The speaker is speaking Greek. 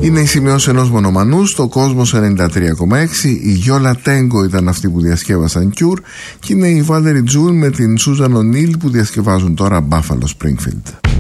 Είναι η σημειώση ενός μονομανού στο Κόσμος 93,6. Η Γιόλα Τέγκο ήταν αυτοί που διασκεύασαν Cure και είναι η Βάλερι Τζουν με την Σούζαν Ονίλ που διασκευάζουν τώρα Buffalo Springfield.